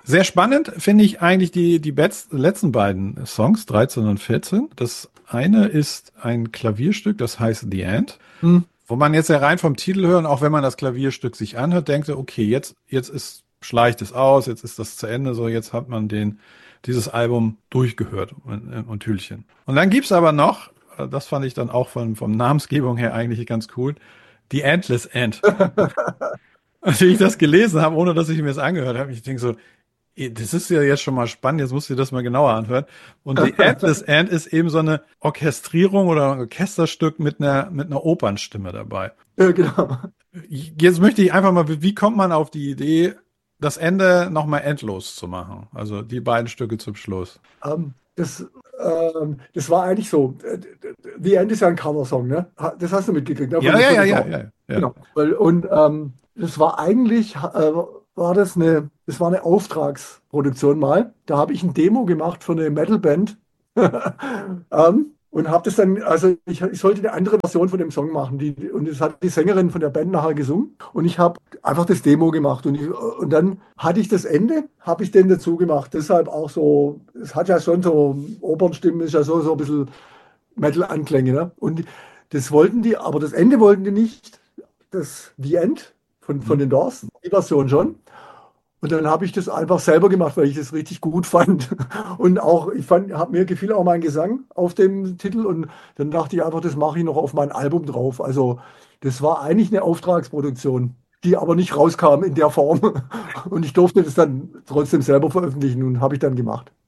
Sehr spannend finde ich eigentlich die letzten beiden Songs, 13 und 14. Das eine ist ein Klavierstück, das heißt The End, Hm. wo man jetzt ja rein vom Titel hören, auch wenn man das Klavierstück sich anhört, denkt, okay, schleicht es aus, jetzt ist das zu Ende, so jetzt hat man dieses Album durchgehört und Tüllchen. Und dann gibt's aber noch, das fand ich dann auch vom Namensgebung her eigentlich ganz cool, The Endless End. Als ich das gelesen habe, ohne dass ich mir das angehört habe, ich denke so, das ist ja jetzt schon mal spannend, jetzt musst du dir das mal genauer anhören. Und The Endless End ist eben so eine Orchestrierung oder ein Orchesterstück mit einer Opernstimme dabei. Ja, genau. Jetzt möchte ich einfach mal, wie kommt man auf die Idee, das Ende nochmal endlos zu machen? Also die beiden Stücke zum Schluss. Das war eigentlich so. The End ist ja ein Coversong, ne? Das hast du mitgekriegt, ne? Ja, ja, Von ja, den ja, Doors. ja, ja. Genau. Und das war eigentlich, das war eine Auftragsproduktion mal. Da habe ich ein Demo gemacht für eine Metalband. Und habe das dann, also ich sollte eine andere Version von dem Song machen. Und das hat die Sängerin von der Band nachher gesungen. Und ich habe einfach das Demo gemacht. Und dann hatte ich das Ende, habe ich den dazu gemacht. Deshalb auch so, es hat ja schon so Opernstimmen, ist ja so ein bisschen Metal-Anklänge. Ne? Und das wollten die, aber das Ende wollten die nicht. Das The End von Hm. den Doors, die Version schon. Und dann habe ich das einfach selber gemacht, weil ich das richtig gut fand. Und auch, mir gefiel auch mein Gesang auf dem Titel. Und dann dachte ich einfach, das mache ich noch auf mein Album drauf. Also das war eigentlich eine Auftragsproduktion, die aber nicht rauskam in der Form. Und ich durfte das dann trotzdem selber veröffentlichen und habe ich dann gemacht.